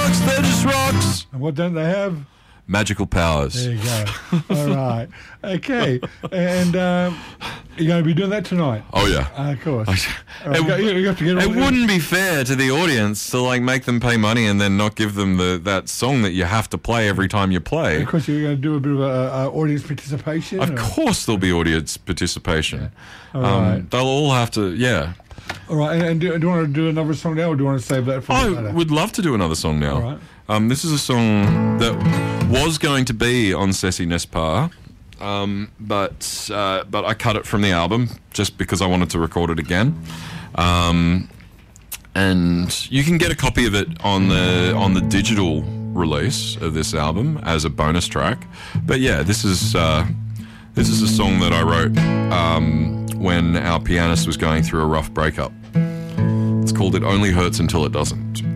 rocks, they're just rocks. And what don't they have? Magical powers. There you go. All right. Okay. And you're going to be doing that tonight? Oh, yeah. Of course. It You have to get all wouldn't be fair to the audience to like make them pay money and then not give them that song that you have to play every time you play. Of course, you're going to do a bit of audience participation? Of course there'll be audience participation. Yeah. All right. They'll all have to, yeah. All right. And do you want to do another song now, or do you want to save that for later? I would love to do another song now. All right. This is a song that was going to be on Ceci Nespar, but I cut it from the album just because I wanted to record it again. And you can get a copy of it on the digital release of this album as a bonus track. But yeah, this is a song that I wrote when our pianist was going through a rough breakup. It's called "It Only Hurts Until It Doesn't."